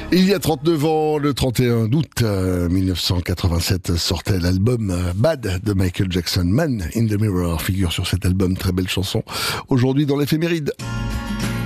Il y a 39 ans, le 31 août 1987, sortait l'album Bad de Michael Jackson. Man in the Mirror figure sur cet album, très belle chanson. Aujourd'hui dans l'éphéméride.